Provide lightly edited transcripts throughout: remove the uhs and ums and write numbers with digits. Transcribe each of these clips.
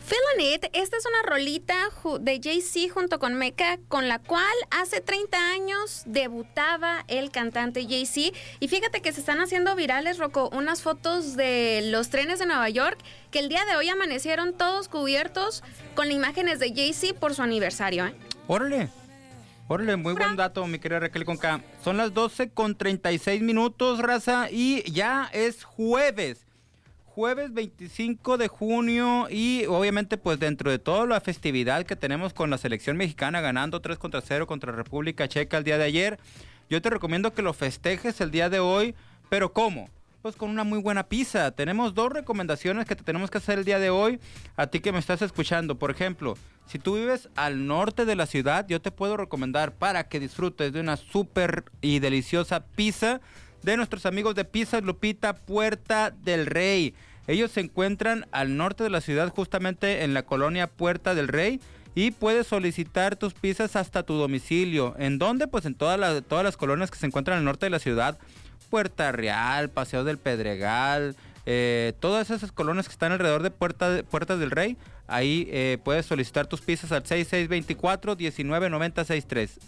Feelin' It, esta es una rolita de Jay-Z junto con Mecca, con la cual hace 30 años debutaba el cantante Jay-Z. Y fíjate que se están haciendo virales, Rocco, unas fotos de los trenes de Nueva York, que el día de hoy amanecieron todos cubiertos con imágenes de Jay-Z por su aniversario, ¿eh? Órale, muy buen dato, mi querida Raquel Conca. Son las 12:36, raza, y ya es jueves 25 de junio, y obviamente pues dentro de toda la festividad que tenemos con la selección mexicana ganando 3-0 contra República Checa el día de ayer, yo te recomiendo que lo festejes el día de hoy. ¿Pero cómo? Pues con una muy buena pizza. Tenemos 2 recomendaciones que te tenemos que hacer el día de hoy, a ti que me estás escuchando. Por ejemplo, si tú vives al norte de la ciudad, yo te puedo recomendar, para que disfrutes de una súper y deliciosa pizza, de nuestros amigos de Pizzas Lupita Puerta del Rey. Ellos se encuentran al norte de la ciudad, justamente en la colonia Puerta del Rey, y puedes solicitar tus pizzas hasta tu domicilio. ¿En dónde? Pues en todas las colonias que se encuentran al norte de la ciudad. Puerta Real, Paseo del Pedregal, todas esas colonias que están alrededor de Puertas del Rey. Ahí puedes solicitar tus pizzas al 6624-199063.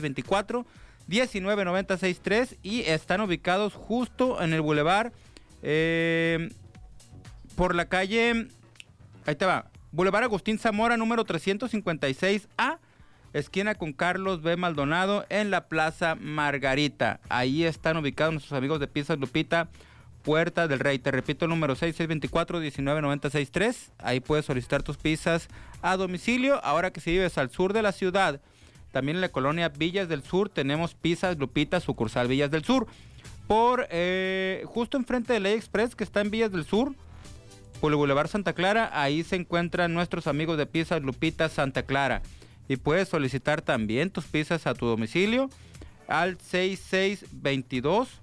6624-199063, y están ubicados justo en el bulevar, por la calle, ahí te va, Boulevard Agustín Zamora, número 356A, esquina con Carlos B. Maldonado, en la Plaza Margarita. Ahí están ubicados nuestros amigos de Pizzas Lupita Puerta del Rey. Te repito el número, 6624-199063. Ahí puedes solicitar tus pizzas a domicilio. Ahora que si vives al sur de la ciudad, también en la colonia Villas del Sur, tenemos Pizzas Lupita, sucursal Villas del Sur. Por justo enfrente de Ley Express, que está en Villas del Sur, por el Boulevard Santa Clara, ahí se encuentran nuestros amigos de Pizzas Lupita Santa Clara. Y puedes solicitar también tus pizzas a tu domicilio al 6622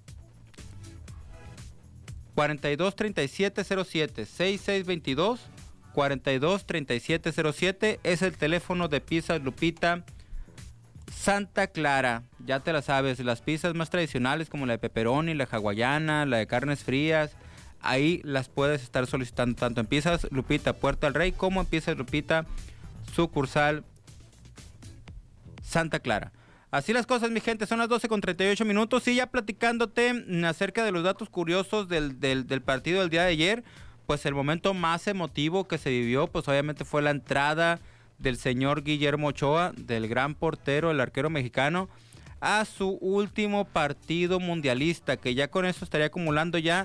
423707. 6622 423707 es el teléfono de Pizzas Lupita Santa Clara. Ya te la sabes, las pizzas más tradicionales como la de pepperoni, la hawaiana, la de carnes frías, ahí las puedes estar solicitando tanto en Pizzas Lupita Puerta del Rey como en Pizzas Lupita sucursal Santa Clara. Así las cosas, mi gente, son las 12:38, y ya platicándote acerca de los datos curiosos del partido del día de ayer. Pues el momento más emotivo que se vivió, pues obviamente fue la entrada del señor Guillermo Ochoa, del gran portero, el arquero mexicano, a su último partido mundialista, que ya con eso estaría acumulando ya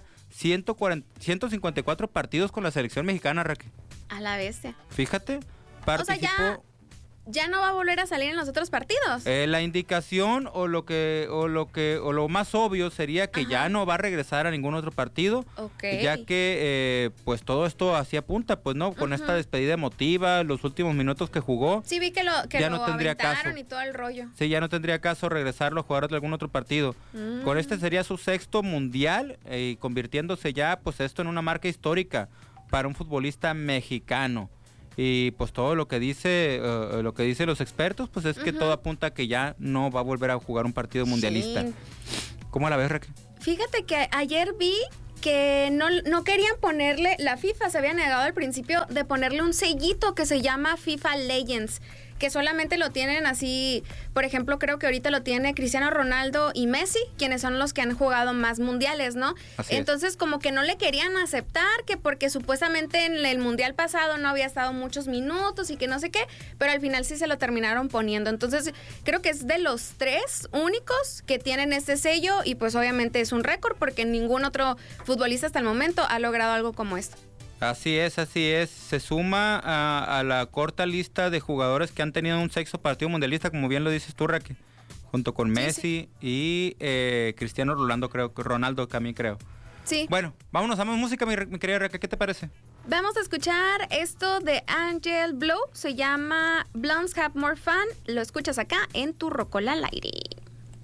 154 partidos con la selección mexicana, Raquel. A la bestia. Fíjate, participó. O sea, ya no va a volver a salir en los otros partidos. La indicación o lo más obvio sería que ya no va a regresar a ningún otro partido, ya que pues todo esto hacía punta, pues no, con esta despedida emotiva, los últimos minutos que jugó. Sí, vi que ya no tendría caso y todo el rollo. Sí, ya no tendría caso regresarlo a jugar de algún otro partido. Con este sería su 6º mundial, y convirtiéndose ya pues esto en una marca histórica para un futbolista mexicano. Y pues todo lo que dicen los expertos, pues es que todo apunta a que ya no va a volver a jugar un partido mundialista. Sí. ¿Cómo la ves, Raquel? Fíjate que ayer vi que no querían ponerle, la FIFA se había negado al principio de ponerle un sellito que se llama FIFA Legends, que solamente lo tienen así, por ejemplo, creo que ahorita lo tiene Cristiano Ronaldo y Messi, quienes son los que han jugado más mundiales, ¿no? Entonces, como que no le querían aceptar, que porque supuestamente en el mundial pasado no había estado muchos minutos y que no sé qué, pero al final sí se lo terminaron poniendo. Entonces, creo que es de los 3 únicos que tienen este sello, y pues obviamente es un récord porque ningún otro futbolista hasta el momento ha logrado algo como esto. Así es. Se suma a la corta lista de jugadores que han tenido un 6º partido mundialista, como bien lo dices tú, Raquel, junto con Messi y Cristiano Ronaldo también creo. Sí. Bueno, vámonos a más música, mi querida Raquel, ¿qué te parece? Vamos a escuchar esto de Angel Blue, se llama Blondes Have More Fun. Lo escuchas acá en Tu Rocola al Aire.